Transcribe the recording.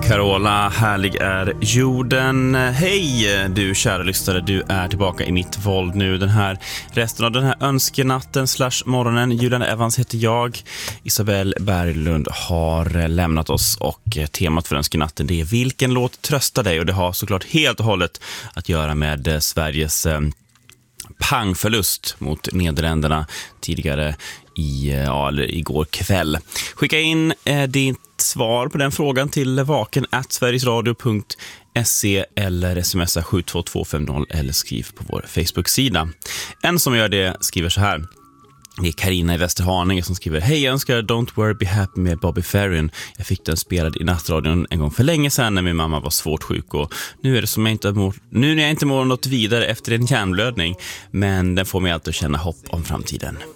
Carola, härlig är jorden. Hej du kära lyssnare, du är tillbaka i mitt våld nu den här resten av den här önskenatten / morgonen. Julian Evans heter jag. Isabelle Berglund har lämnat oss och temat för önskenatten det är vilken låt tröstar dig, och det har såklart helt och hållet att göra med Sveriges pangförlust mot Nederländerna tidigare igår kväll. Skicka in ditt svar på den frågan till vaken@sverigesradio.se eller smsa 72250 eller skriv på vår Facebook-sida. En som gör det skriver så här. Det är Carina i Västerhaninge som skriver: Hej, jag önskar Don't Worry Be Happy med Bobby Ferrin. Jag fick den spelad i nattradion en gång för länge sedan när min mamma var svårt sjuk, och nu är det som nu när jag inte mår något vidare efter en hjärnblödning, men den får mig alltid att känna hopp om framtiden.